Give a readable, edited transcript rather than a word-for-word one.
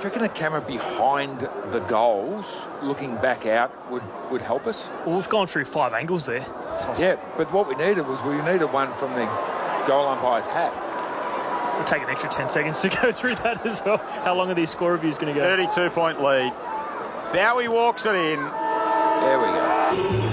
you reckon a camera behind the goals, looking back out, would help us? Well, we've gone through 5 angles there. Yeah, but what we needed one from the goal umpire's hat. We'll take an extra 10 seconds to go through that as well. How long are these score reviews going to go? 32-point lead. Bowie walks it in. There we go.